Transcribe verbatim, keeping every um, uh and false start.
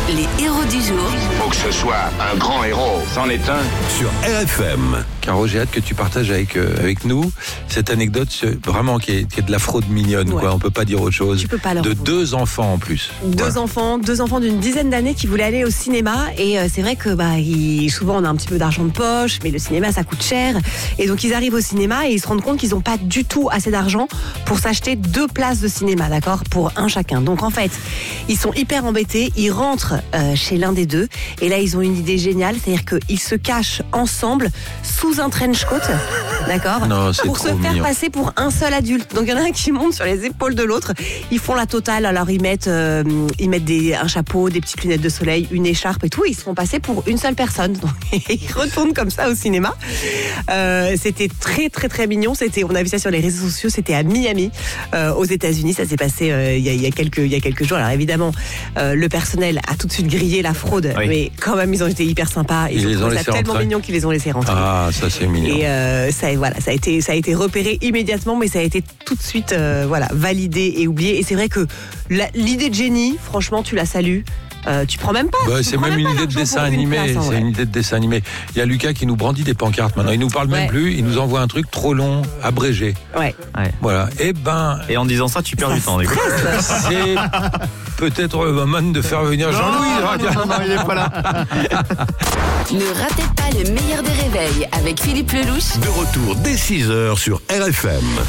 Les héros du jour. Faut que ce soit un grand héros, c'en est un. Sur R F M. Caro, j'ai hâte que tu partages avec, euh, avec nous cette anecdote vraiment qui est, qui est de la fraude mignonne, ouais. quoi. On peut pas dire autre chose. Tu peux pas leur de dire. deux enfants en plus. Deux Voilà. enfants, deux enfants d'une dizaine d'années qui voulaient aller au cinéma et euh, c'est vrai que bah ils, souvent on a un petit peu d'argent de poche, mais le cinéma ça coûte cher et donc ils arrivent au cinéma et ils se rendent compte qu'ils n'ont pas du tout assez d'argent pour s'acheter deux places de cinéma, d'accord, pour un chacun. Donc en fait ils sont hyper embêtés, ils rentrent euh, chez l'un des deux et là ils ont une idée géniale, c'est-à-dire qu'ils se cachent ensemble sous un trench coat, d'accord, Non, c'est pour se trop faire mignon. passer pour un seul adulte. Donc il y en a un qui monte sur les épaules de l'autre. Ils font la totale. Alors ils mettent, euh, ils mettent des, un chapeau, des petites lunettes de soleil, une écharpe et tout. Ils se font passer pour une seule personne. Donc ils retournent comme ça au cinéma. Euh, c'était très très très mignon. C'était, on a vu ça sur les réseaux sociaux. C'était à Miami, euh, aux États-Unis. Ça s'est passé euh, il y a, il y a quelques, il y a quelques jours. Alors évidemment, euh, le personnel a tout de suite grillé la fraude, Oui. mais quand même ils ont été hyper sympas. Ils, Ils ont les ont trouvé ça laissés tellement rentrer. mignon qu'ils les ont laissés rentrer. Ah, ça c'est mignon. Et euh, ça, voilà, ça a été, ça a été repéré immédiatement, mais ça a été tout de suite, euh, voilà, validé et oublié. Et c'est vrai que la, l'idée de Jenny, franchement, tu la salues. Euh, tu prends même pas. Ouais, tu c'est prends même une pas idée de l'argent dessin pour une animé. place, en C'est vrai. une idée de dessin animé. Il y a Lucas qui nous brandit des pancartes maintenant. Il nous parle même Ouais. plus. Il nous envoie un truc trop long, abrégé. Ouais. Voilà. Et ben, Et en disant ça, tu perds du temps. du coup. c'est peut-être le moment de faire venir Jean-Louis. non, non, il est pas là. Ne ratez pas le meilleur des réveils avec Philippe Lelouch. De retour dès six heures sur R F M.